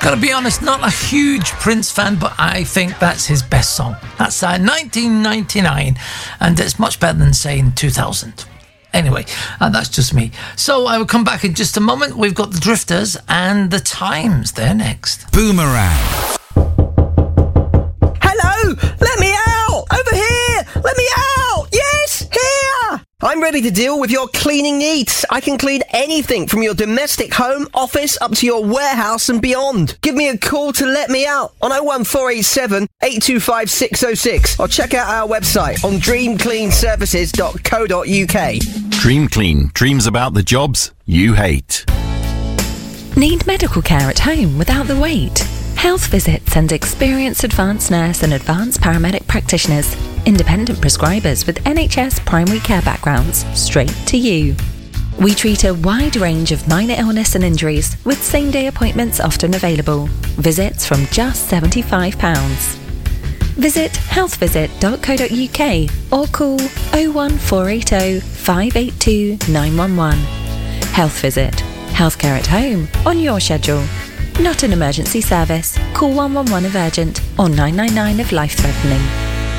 Gotta be honest, not a huge Prince fan, but I think that's his best song. That's 1999, and it's much better than saying 2000. Anyway, that's just me. So I will come back in just a moment. We've got the Drifters and the Times. They're next. Boomerang. Hello! Let me out! Over here! Let me out! Yes! Here! I'm ready to deal with your cleaning needs. I can clean anything from your domestic home, office, up to your warehouse and beyond. Give me a call to let me out on 01487 825 606 or check out our website on dreamcleanservices.co.uk. Dream Clean. Dreams about the jobs you hate. Need medical care at home without the wait? Health Visit sends experienced advanced nurse and advanced paramedic practitioners, independent prescribers with NHS primary care backgrounds, straight to you. We treat a wide range of minor illness and injuries with same-day appointments often available. Visits from just £75. Visit healthvisit.co.uk or call 01480 582 911. Health Visit. Healthcare at home on your schedule. Not an emergency service. Call 111 if urgent or 999 if life-threatening.